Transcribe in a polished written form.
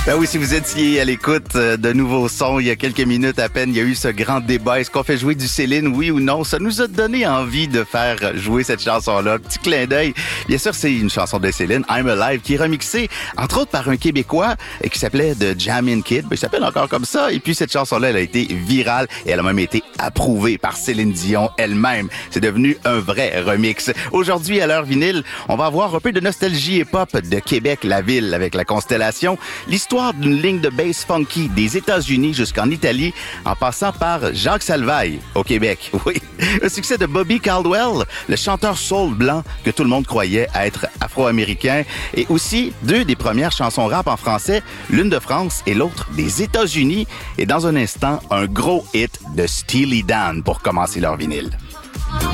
Ben oui, si vous étiez à l'écoute de nouveaux sons il y a quelques minutes à peine, il y a eu ce grand débat. Est-ce qu'on fait jouer du Céline, oui ou non? Ça nous a donné envie de faire jouer cette chanson-là. Petit clin d'œil. Bien sûr, c'est une chanson de Céline, I'm Alive, qui est remixée, entre autres, par un Québécois qui s'appelait The Jammin' Kid. Ben, il s'appelle encore comme ça. Et puis, cette chanson-là, elle a été virale et elle a même été approuvée par Céline Dion elle-même. C'est devenu un vrai remix. Aujourd'hui, à l'heure vinyle, on va avoir un peu de nostalgie hip-hop de Québec, la ville, avec la Constellation. L'histoire d'une ligne de bass funky des États-Unis jusqu'en Italie, en passant par Jacques Salvaille au Québec. Oui, le succès de Bobby Caldwell, le chanteur soul blanc que tout le monde croyait être afro-américain, et aussi deux des premières chansons rap en français, l'une de France et l'autre des États-Unis. Et dans un instant, un gros hit de Steely Dan pour commencer leur vinyle.